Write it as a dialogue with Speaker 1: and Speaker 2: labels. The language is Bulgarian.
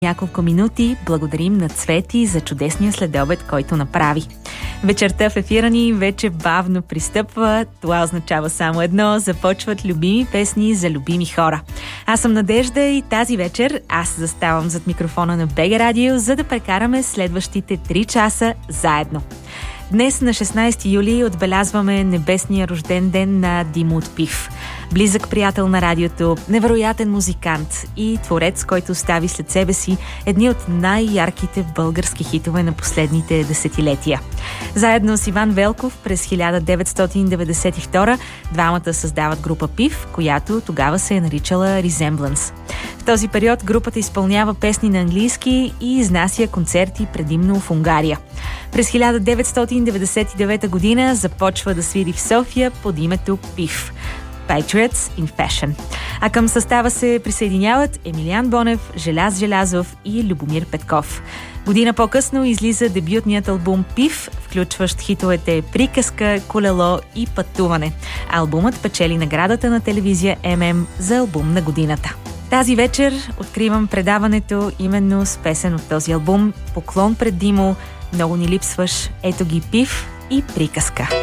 Speaker 1: няколко минути благодарим на Цвети за чудесния следобед, който направи. Вечерта в ефира ни вече бавно пристъпва. Това означава само едно: започват любими песни за любими хора. Аз съм Надежда и тази вечер аз заставам зад микрофона на БГ Радио, за да прекараме следващите 3 часа заедно. Днес на 16 юли отбелязваме небесния рожден ден на Димо от Пив. Близък приятел на радиото, невероятен музикант и творец, който остави след себе си едни от най-ярките български хитове на последните десетилетия. Заедно с Иван Велков през 1992 двамата създават група Пив, която тогава се е наричала Resemblance. В този период групата изпълнява песни на английски и изнася концерти предимно в Унгария. През 1999 година започва да свири в София под името Пив. Patriots in Fashion. А към състава се присъединяват Емилиан Бонев, Желяз Желязов и Любомир Петков. Година по-късно излиза дебютният албум Пив, включващ хитовете Приказка, Колело и Пътуване. Албумът печели наградата на телевизия ММ за албум на годината. Тази вечер откривам предаването именно с песен от този албум. Поклон пред Димо, много ни липсваш, ето ги Пив и Приказка.